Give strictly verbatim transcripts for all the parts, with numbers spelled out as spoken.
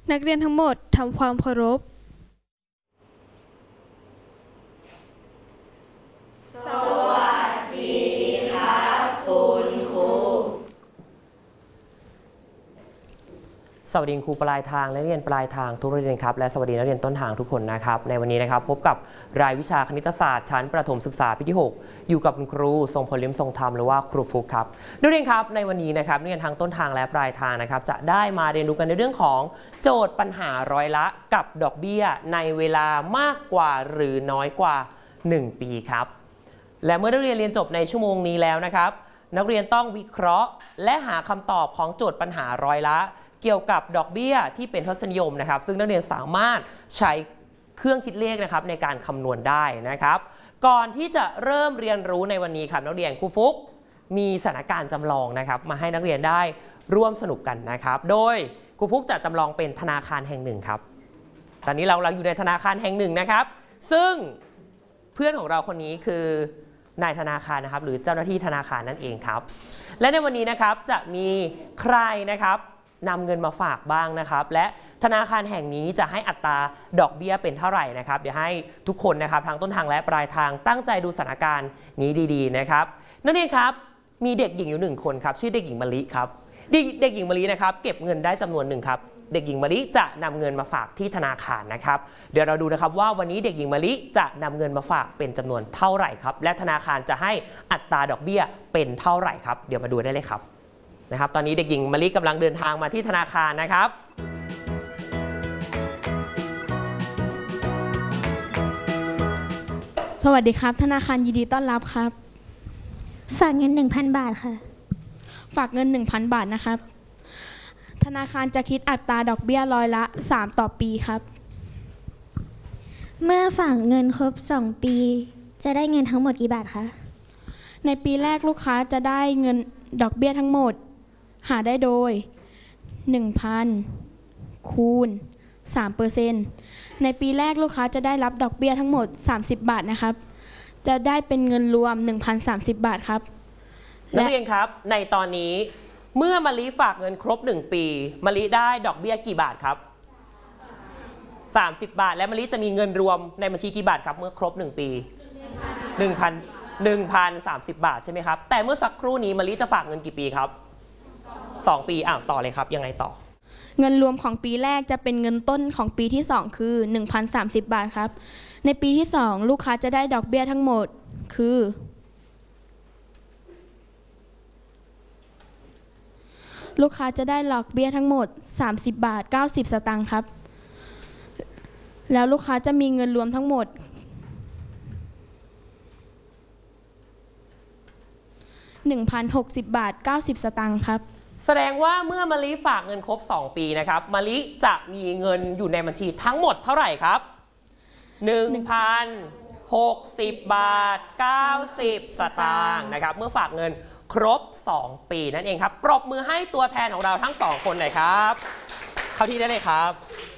นักเรียนทั้งหมดทำความเคารพสวัสดีครับคุณครูสวัสดีครูปลายทางและนักเรียนปลายทางทุกนักเรียนครับและสวัสดีนักเรียนต้นทางทุกคนนะครับในวันนี้นะครับพบกับรายวิชาคณิตศาสตร์ชั้นประถมศึกษาปีที่หกอยู่กับคุณครูทรงพลลิ้มทรงธรรมหรือว่าครูฟุกครับนักเรียนครับในวันนี้นะครับนักเรียนทางต้นทางและปลายทางนะครับจะได้มาเรียนรู้กันในเรื่องของโจทย์ปัญหาร้อยละกับดอกเบี้ยในเวลามากกว่าหรือน้อยกว่าหนึ่งปีครับและเมื่อนักเรียนเรียนจบในชั่วโมงนี้แล้วนะครับนักเรียนต้องวิเคราะห์และหาคำตอบของโจทย์ปัญหาร้อยละเกี่ยวกับดอกเบี้ยที่เป็นทศนิยมนะครับซึ่งนักเรียนสามารถใช้เครื่องคิดเลขนะครับในการคำนวณได้นะครับก่อนที่จะเริ่มเรียนรู้ในวันนี้ครับนักเรียนครูฟุกมีสถานการณ์จำลองนะครับมาให้นักเรียนได้ร่วมสนุกกันนะครับโดยครูฟุกจะจำลองเป็นธนาคารแห่งหนึ่งครับตอนนี้เราเราอยู่ในธนาคารแห่งหนึ่งนะครับซึ่งเพื่อนของเราคนนี้คือนายธนาคารนะครับหรือเจ้าหน้าที่ธนาคารนั่นเองครับและในวันนี้นะครับจะมีใครนะครับนำเงินมาฝากบ้างนะครับและธนาคารแห่งนี้จะให้อัตราดอกเบี้ยเป็นเท่าไหร่นะครับเดี๋ยวให้ทุกคนนะครับทางต้นทางและปลายทางตั้งใจดูสถานการณ์นี้ดีๆนะครับนักเรียนครับมีเด็กหญิงอยู่หนึ่งคนครับชื่อเด็กหญิงมะลิครับเด็กหญิงมะลินะครับเก็บเงินได้จำนวนหนึ่งครับเด็กหญิงมะลิจะนำเงินมาฝากที่ธนาคารนะครับเดี๋ยวเราดูนะครับว่าวันนี้เด็กหญิงมะลิจะนำเงินมาฝากเป็นจำนวนเท่าไหร่ครับและธนาคารจะให้อัตราดอกเบี้ยเป็นเท่าไหร่ครับเดี๋ยวมาดูได้เลยครับนะครับตอนนี้เด็กหญิงมะลิกำลังเดินทางมาที่ธนาคารนะครับสวัสดีครับธนาคารยินดีต้อนรับครับฝากเงิน หนึ่งพัน บาทค่ะฝากเงิน หนึ่งพัน บาทนะครับธนาคารจะคิดอัตราดอกเบี้ยร้อยละสามต่อปีครับเมื่อฝากเงินครบสองปีจะได้เงินทั้งหมดกี่บาทคะในปีแรกลูกค้าจะได้เงินดอกเบี้ยทั้งหมดหาได้โดย หนึ่งพัน คูณ สามเปอร์เซ็นต์ ในปีแรกลูกค้าจะได้รับดอกเบี้ยทั้งหมดสามสิบบาทนะครับจะได้เป็นเงินรวม หนึ่งพันสามสิบ บาทครับนักเรียนครับในตอนนี้เมื่อมะลิฝากเงินครบหนึ่งปีมะลิได้ดอกเบี้ยกี่บาทครับสามสิบบาทและมะลิจะมีเงินรวมในบัญชีกี่บาทครับเมื่อครบหนึ่งปี หนึ่งพัน หนึ่งพันสามสิบบาทใช่ไหมครับแต่เมื่อสักครู่นี้มะลิจะฝากเงินกี่ปีครับสองปีอ่ะต่อเลยครับยังไงต่อเงินรวมของปีแรกจะเป็นเงินต้นของปีที่สองคือ หนึ่งพันสามสิบ บาทครับในปีที่สองลูกค้าจะได้ดอกเบี้ยทั้งหมดคือลูกค้าจะได้ดอกเบี้ยทั้งหมดสามสิบบาทเก้าสิบสตางค์ครับแล้วลูกค้าจะมีเงินรวมทั้งหมดหนึ่งพันหกสิบบาทเก้าสิบสตางค์ครับแสดงว่าเมื่อมะลิฝากเงินครบสองปีนะครับมะลิจะมีเงินอยู่ในบัญชีทั้งหมดเท่าไหร่ครับ หนึ่งพันหกสิบบาทเก้าสิบสตางค์นะครับเมื่อฝากเงินครบสองปีนั่นเองครับปรบมือให้ตัวแทนของเราทั้งสองคนหน่อยครับเข้าที่ได้เลยครับ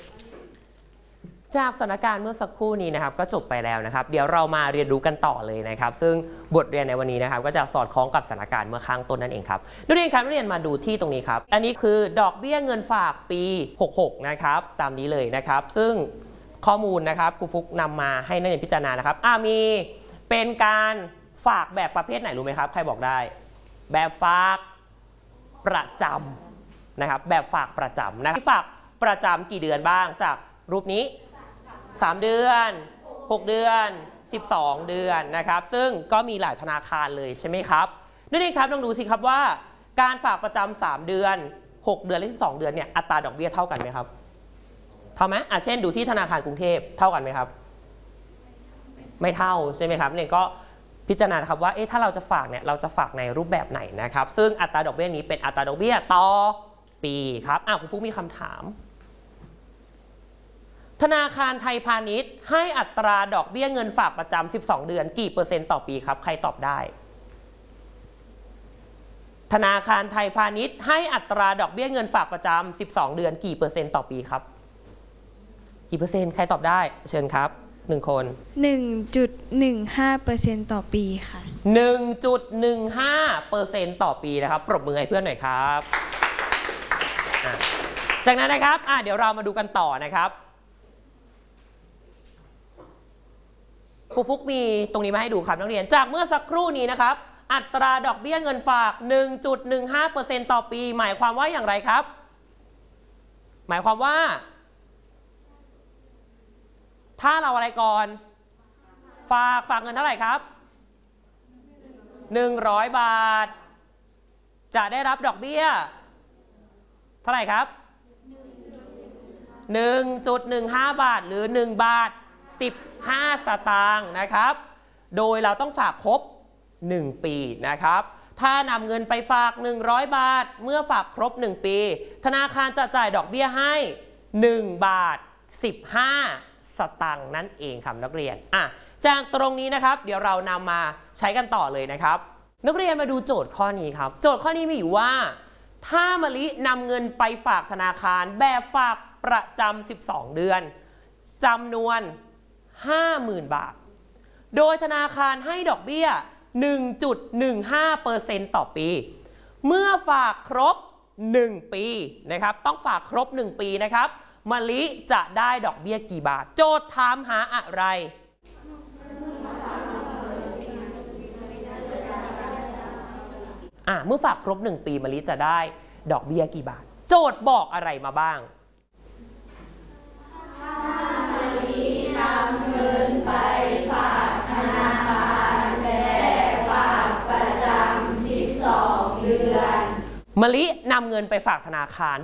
จากสถานการณ์เมื่อสักครู่นี้นะครับก็จบไปแล้วนะครับเดี๋ยวเรามาเรียนรู้กันต่อเลยนะครับซึ่งบทเรียนในวันนี้นะครับก็จะสอดคล้องกับสถานการณ์เมื่อข้างต้นนั่นเองครับนักเรียนครับนักเรียนมาดูที่ตรงนี้ครับอันนี้คือดอกเบี้ยเงินฝากปีหกหกนะครับตามนี้เลยนะครับซึ่งข้อมูลนะครับครูฟุกนำมาให้นักเรียนพิจารณานะครับอ่ามีเป็นการฝากแบบประเภทไหนรู้ไหมครับใครบอกได้แบบฝากประจำนะครับแบบฝากประจำนะครับฝากประจำกี่เดือนบ้างจากรูปนี้สามเดือนหกเดือนสิบสองเดือนนะครับซึ่งก็มีหลายธนาคารเลยใช่ไหมครับนักเรียนครับลองดูสิครับว่าการฝากประจำสามเดือนหกเดือนและสิบสองเดือนเนี่ยอัตราดอกเบี้ยเท่ากันไหมครับเท่าไหมอ่ะเช่นดูที่ธนาคารกรุงเทพเท่ากันไหมครับไม่เท่าใช่ไหมครับเนี่ยก็พิจารณาครับว่าเอ๊ะถ้าเราจะฝากเนี่ยเราจะฝากในรูปแบบไหนนะครับซึ่งอัตราดอกเบี้ยนี้เป็นอัตราดอกเบี้ยต่อปีครับอ่ะคุณฟุ๊กมีคำถามธนาคารไทยพาณิชย์ให้อัตราดอกเบี้ยเงินฝากประจำสิบสองเดือนกี่เปอร์เซ็นต์ต่อปีครับใครตอบได้ธนาคารไทยพาณิชย์ให้อัตราดอกเบี้ยเงินฝากประจำสิบสองเดือนกี่เปอร์เซ็นต์ต่อปีครับกี่เปอร์เซ็นต์ใครตอบได้เชิญครับหนึ่งคนหนึ่งจุดหนึ่งห้าเปอร์เซ็นต์ ต่อปีค่ะหนึ่งจุดหนึ่งห้าเปอร์เซ็นต์ ต่อปีนะครับปรบมือให้เพื่อนหน่อยครับจากนั้นนะครับอ่ะเดี๋ยวเรามาดูกันต่อนะครับครูฟุกมีตรงนี้มาให้ดูครับนักเรียนจากเมื่อสักครู่นี้นะครับอัตราดอกเบี้ยเงินฝาก หนึ่งจุดหนึ่งห้าเปอร์เซ็นต์ ต่อปีหมายความว่าอย่างไรครับหมายความว่าถ้าเราอะไรก่อนฝากฝากเงินเท่าไหร่ครับหนึ่งร้อยบาทจะได้รับดอกเบี้ยเท่าไหร่ครับ หนึ่งจุดหนึ่งห้า บาทหรือหนึ่งบาทสิบห้าสตางค์นะครับโดยเราต้องฝากครบหนึ่งปีนะครับถ้านำเงินไปฝากหนึ่งร้อยบาทเมื่อฝากครบหนึ่งปีธนาคารจะจ่ายดอกเบี้ยให้หนึ่งบาทสิบห้าสตางค์นั่นเองครับนักเรียนอ่ะจากตรงนี้นะครับเดี๋ยวเรานำมาใช้กันต่อเลยนะครับนักเรียนมาดูโจทย์ข้อนี้ครับโจทย์ข้อนี้มีอยู่ว่าถ้ามะลินำเงินไปฝากธนาคารแบบฝากประจำสิบสองเดือนจำนวน ห้าหมื่น บาทโดยธนาคารให้ดอกเบี้ย หนึ่งจุดหนึ่งห้าเปอร์เซ็นต์ ต่อปีเมื่อฝากครบหนึ่งปีนะครับต้องฝากครบหนึ่งปีนะครับมะลิจะได้ดอกเบี้ยกี่บาทโจทย์ถามหาอะไรอ่ะเมื่อฝากครบหนึ่งปีมะลิจะได้ดอกเบี้ยกี่บาทโจทย์บอกอะไรมาบ้างถ้ามะลินำเงินไปฝากธนาคารแบบฝากประจำสิบสองเดือนมะลินำเงินไปฝากธนาคาร